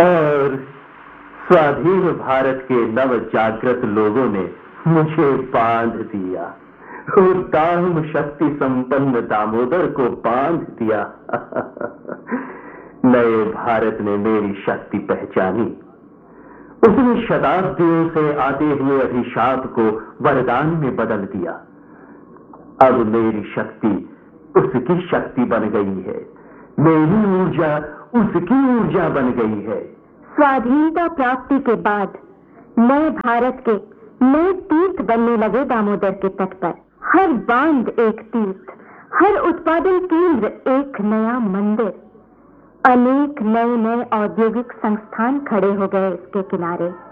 और स्वाधीन भारत के नव जागृत लोगों ने मुझे बांध दिया, दाम शक्ति संपन्न दामोदर को बांध दिया। नए भारत ने मेरी शक्ति पहचानी, उसने शताब्दियों से आते हुए अभिशाप को वरदान में बदल दिया। अब मेरी शक्ति उसकी शक्ति बन गई है, मेरी ऊर्जा उसकी ऊर्जा बन गई है। स्वाधीनता प्राप्ति के बाद नए भारत के नए तीर्थ बनने लगे दामोदर के तट पर। हर बांध एक तीर्थ, हर उत्पादन केंद्र एक नया मंदिर, अनेक नए नए औद्योगिक संस्थान खड़े हो गए इसके किनारे।